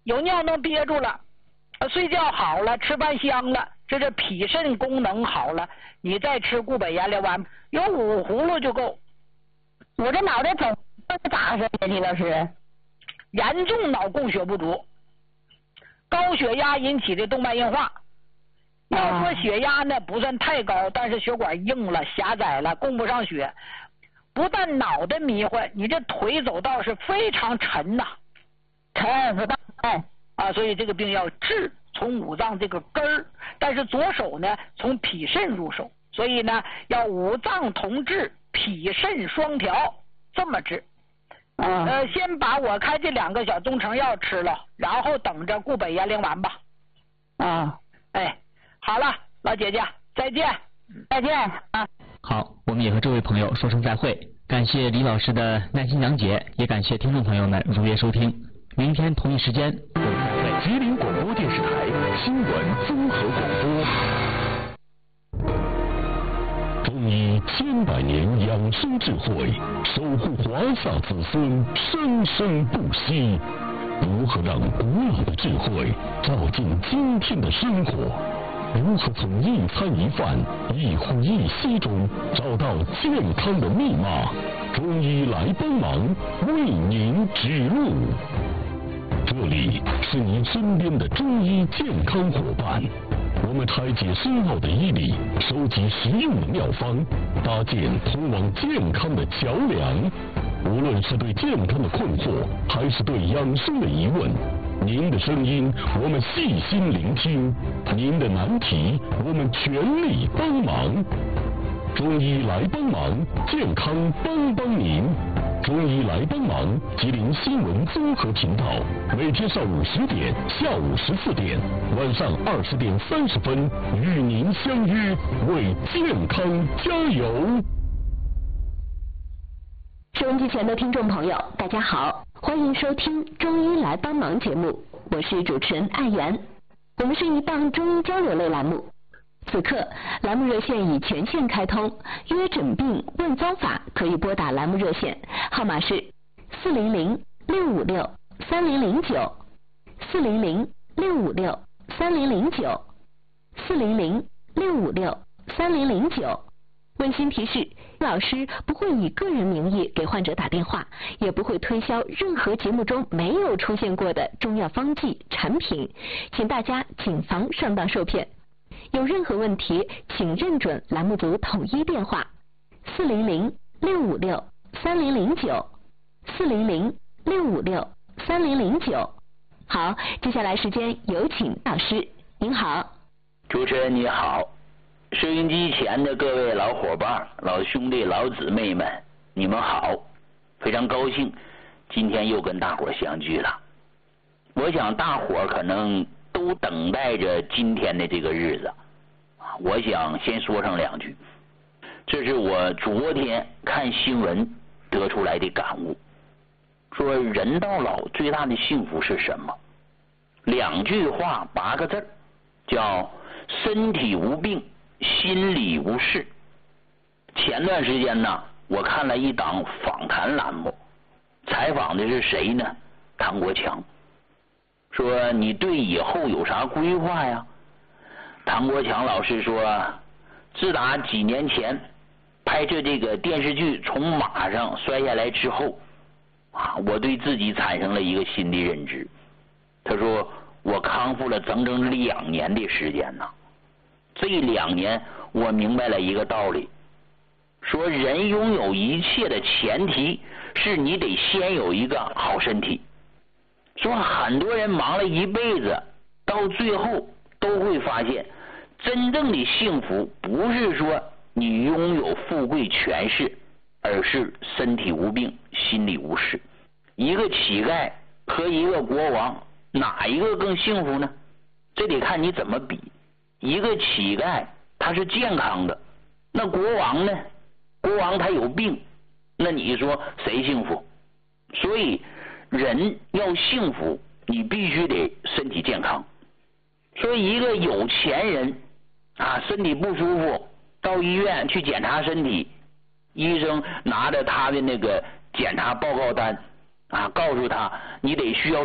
有尿能憋住了，睡觉好了，吃饭香了，这是脾肾功能好了，你再吃固本延龄丸，有5葫芦就够。 我这脑袋肿咋回事，李老师？ 严重脑供血不足，高血压引起的动脉硬化。要说血压呢不算太高，但是血管硬了、狭窄了，供不上血。不但脑袋迷糊，你这腿走道是非常沉呐， 沉不到啊，所以这个病要治，从五脏这个根儿。但是左手呢，从脾肾入手，所以呢要五脏同治，脾肾双调，这么治。先把我开这2个小中成药吃了，然后等着固本延龄丸吧。哎，好了，老姐姐，再见。 再见啊。 好，我们也和这位朋友说声再会。感谢李老师的耐心讲解，也感谢听众朋友们如约收听。明天同一时间我们再会。 吉林广播电视台新闻综合广播。中医千百年养生智慧，守护华夏子孙生生不息。如何让古老的智慧照进今天的生活？如何从一餐一饭、一呼一吸中找到健康的密码？中医来帮忙，为您指路。这里是您身边的中医健康伙伴，我们拆解深奥的医理，收集实用的妙方，搭建通往健康的桥梁。无论是对健康的困惑，还是对养生的疑问，您的声音我们细心聆听，您的难题我们全力帮忙。中医来帮忙，健康帮您。中医来帮忙，吉林新闻综合频道，每天上午10点、下午14点、晚上20点30分，与您相约，为健康加油。 收音机前的听众朋友，大家好，欢迎收听《中医来帮忙》节目，我是主持人艾媛。我们是一档中医交流类栏目。此刻，栏目热线已全线开通，约诊病问方法可以拨打栏目热线，号码是400-656-3009 400-656-3009 400-656-3009。温馨提示，老师不会以个人名义给患者打电话，也不会推销任何节目中没有出现过的中药方剂产品，请大家谨防上当受骗。有任何问题，请认准栏目组统一电话400-656-3009 400-656-3009。好，接下来时间有请老师。您好。 主持人你好，收音机前的各位老伙伴、老兄弟、老姊妹们，你们好！非常高兴今天又跟大伙相聚了。我想大伙可能都等待着今天的这个日子，我想先说上2句。这是我昨天看新闻得出来的感悟，说人到老最大的幸福是什么？2句话8个字，叫身体无病，心理无事。前段时间呢，我看了一档访谈栏目，采访的是谁呢？唐国强。说你对以后有啥规划呀？唐国强老师说，自打几年前拍摄这个电视剧从马上摔下来之后我对自己产生了一个新的认知。他说我康复了整整2年的时间呢。这2年我明白了一个道理，说人拥有一切的前提是你得先有一个好身体。说很多人忙了一辈子，到最后都会发现，真正的幸福不是说你拥有富贵权势，而是身体无病，心理无事。一个乞丐和一个国王，哪一个更幸福呢？这得看你怎么比。一个乞丐他是健康的，那国王呢？国王他有病，那你说谁幸福？所以人要幸福，你必须得身体健康。说一个有钱人身体不舒服，到医院去检查身体，医生拿着他的那个检查报告单告诉他你得需要